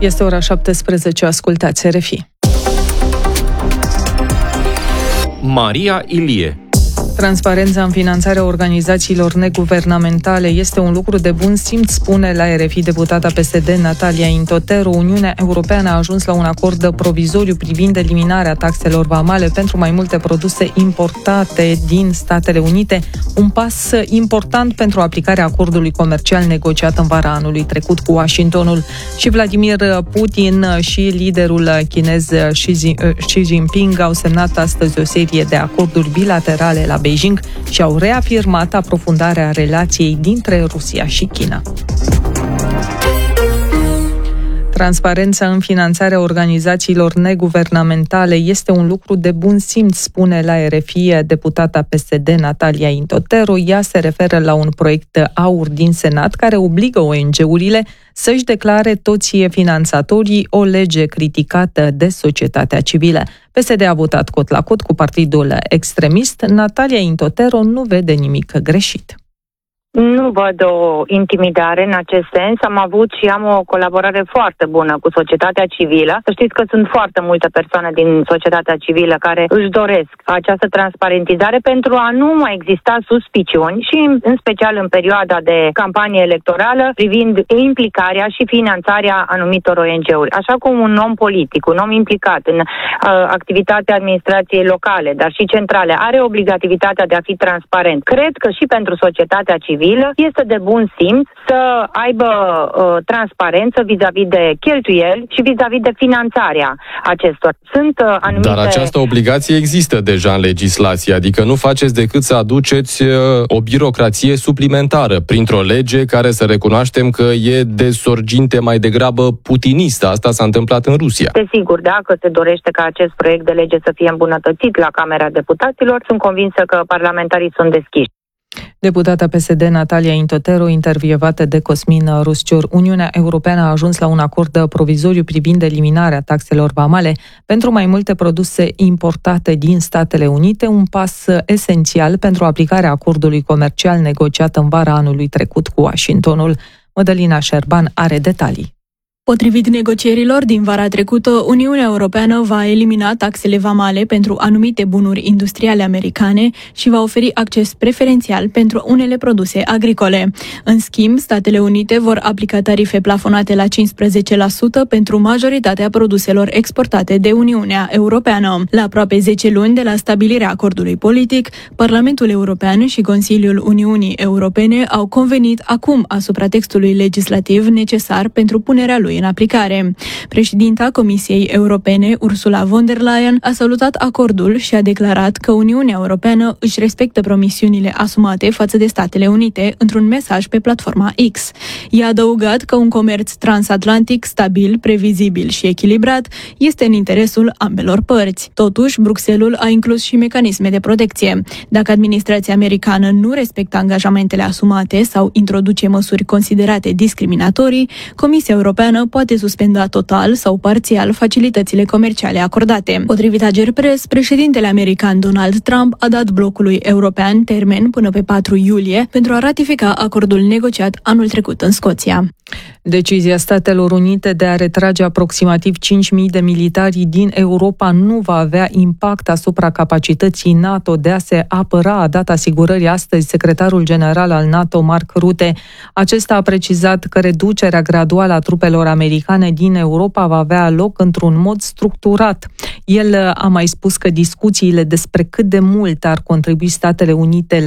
Este ora 17, ascultați RFI. Maria Ilie. Transparența în finanțarea organizațiilor neguvernamentale este un lucru de bun simț, spune la RFI deputata PSD Natalia Intotero. Uniunea Europeană a ajuns la un acord provizoriu privind eliminarea taxelor vamale pentru mai multe produse importate din Statele Unite, un pas important pentru aplicarea acordului comercial negociat în vara anului trecut cu Washingtonul. Și Vladimir Putin și liderul chinez Xi Jinping au semnat astăzi o serie de acorduri bilaterale la Beijing și au reafirmat aprofundarea relației dintre Rusia și China. Transparența în finanțarea organizațiilor neguvernamentale este un lucru de bun simț, spune la RFI deputata PSD Natalia Intotero. Ea se referă la un proiect AUR din Senat care obligă ONG-urile să-și declare toți finanțatorii, o lege criticată de societatea civilă. PSD a votat cot la cot cu partidul extremist. Natalia Intotero nu vede nimic greșit. Nu văd o intimidare în acest sens. Am avut și am o colaborare foarte bună cu societatea civilă. Să știți că sunt foarte multe persoane din societatea civilă care își doresc această transparentizare pentru a nu mai exista suspiciuni și în special în perioada de campanie electorală privind implicarea și finanțarea anumitor ONG-uri. Așa cum un om politic, un om implicat în activitatea administrației locale, dar și centrale, are obligativitatea de a fi transparent. Cred că și pentru societatea civilă este de bun simț să aibă transparență vis-a-vis de cheltuieli și vis-a-vis de finanțarea acestor. Sunt anumite... Dar această obligație există deja în legislație, adică nu faceți decât să aduceți o birocrație suplimentară printr-o lege care să recunoaștem că e de sorginte mai degrabă putinistă. Asta s-a întâmplat în Rusia. Desigur, dacă se dorește ca acest proiect de lege să fie îmbunătățit la Camera Deputaților, sunt convinsă că parlamentarii sunt deschiși. Deputata PSD Natalia Intotero, intervievată de Cosmin Ruscior. Uniunea Europeană a ajuns la un acord provizoriu privind eliminarea taxelor vamale pentru mai multe produse importate din Statele Unite, un pas esențial pentru aplicarea acordului comercial negociat în vara anului trecut cu Washingtonul. Mădălina Șerban are detalii. Potrivit negocierilor din vara trecută, Uniunea Europeană va elimina taxele vamale pentru anumite bunuri industriale americane și va oferi acces preferențial pentru unele produse agricole. În schimb, Statele Unite vor aplica tarife plafonate la 15% pentru majoritatea produselor exportate de Uniunea Europeană. La aproape 10 luni de la stabilirea acordului politic, Parlamentul European și Consiliul Uniunii Europene au convenit acum asupra textului legislativ necesar pentru punerea lui în aplicare. Președinta Comisiei Europene, Ursula von der Leyen, a salutat acordul și a declarat că Uniunea Europeană își respectă promisiunile asumate față de Statele Unite într-un mesaj pe platforma X. I-a adăugat că un comerț transatlantic stabil, previzibil și echilibrat este în interesul ambelor părți. Totuși, Bruxelles a inclus și mecanisme de protecție. Dacă administrația americană nu respectă angajamentele asumate sau introduce măsuri considerate discriminatorii, Comisia Europeană poate suspenda total sau parțial facilitățile comerciale acordate. Potrivit Ageri Press, președintele american Donald Trump a dat blocului european termen până pe 4 iulie pentru a ratifica acordul negociat anul trecut în Scoția. Decizia Statelor Unite de a retrage aproximativ 5.000 de militari din Europa nu va avea impact asupra capacității NATO de a se apăra, a dat asigurări astăzi secretarul general al NATO, Mark Rutte. Acesta a precizat că reducerea graduală a trupelor americane din Europa va avea loc într-un mod structurat. El a mai spus că discuțiile despre cât de mult ar contribui Statele Unite